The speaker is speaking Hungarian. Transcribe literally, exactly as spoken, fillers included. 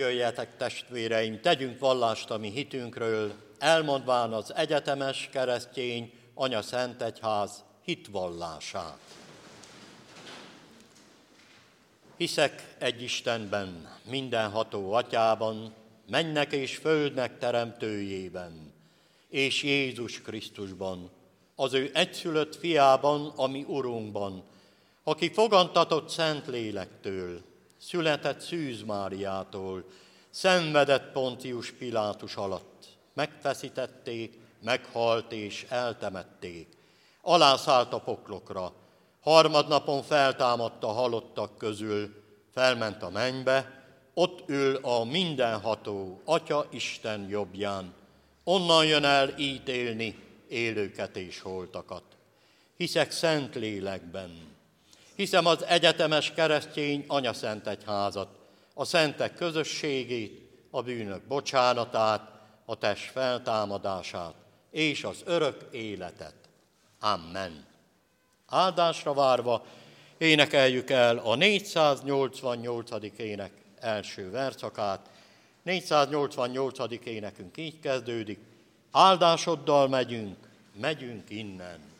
Jöjjetek, testvéreim, tegyünk vallást a mi hitünkről, elmondván az egyetemes keresztény Anya Szent Egyház hitvallását. Hiszek egy Istenben, mindenható Atyában, mennek és földnek teremtőjében, és Jézus Krisztusban, az ő egyszülött fiában, a mi Urunkban, aki fogantatott Szentlélektől, született Szűz Máriától, szenvedett Pontius Pilátus alatt, megfeszítették, meghalt és eltemették, alászállt a poklokra, harmadnapon feltámadt a halottak közül, felment a mennybe, ott ül a mindenható Atya Isten jobbján, onnan jön el ítélni élőket és holtakat. Hiszek szent lélekben, hiszem az egyetemes keresztény Anya Szent Egyházat, a szentek közösségét, a bűnök bocsánatát, a test feltámadását és az örök életet. Amen. Áldásra várva énekeljük el a négyszáznyolcvannyolcadik ének első verszakát. négyszáznyolcvannyolcadik énekünk így kezdődik: áldásoddal megyünk, megyünk innen.